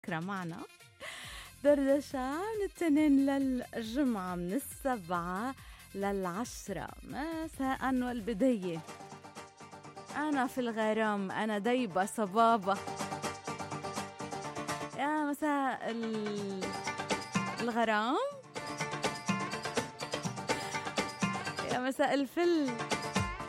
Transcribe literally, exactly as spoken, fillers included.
بكرة معنا دردشة من الاثنين للجمعة من السبعة للعشرة مساء والبداية. أنا في الغرام، أنا دايبة صبابة. يا مساء الغرام، يا مساء الفل.